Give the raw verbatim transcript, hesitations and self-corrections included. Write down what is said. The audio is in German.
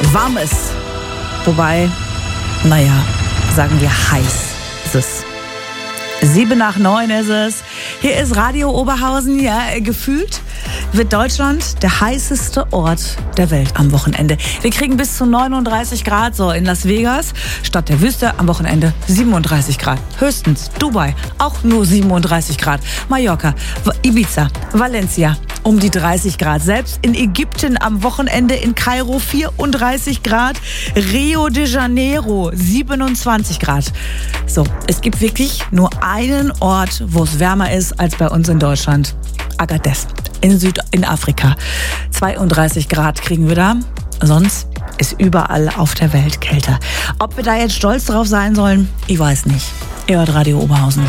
Warmes. Wobei, naja, sagen wir heiß ist es. Sieben nach neun ist es. Hier ist Radio Oberhausen. Ja, gefühlt wird Deutschland der heißeste Ort der Welt am Wochenende. Wir kriegen bis zu neununddreißig Grad so in Las Vegas. Statt der Wüste am Wochenende siebenunddreißig Grad. Höchstens Dubai, auch nur siebenunddreißig Grad. Mallorca, Ibiza, Valencia, um die dreißig Grad. Selbst in Ägypten am Wochenende in Kairo vierunddreißig Grad. Rio de Janeiro siebenundzwanzig Grad. So, es gibt wirklich nur einen Ort, wo es wärmer ist als bei uns in Deutschland. Agadez in Süd in Afrika. zweiunddreißig Grad kriegen wir da. Sonst ist überall auf der Welt kälter. Ob wir da jetzt stolz drauf sein sollen, ich weiß nicht. Ihr hört Radio Oberhausen.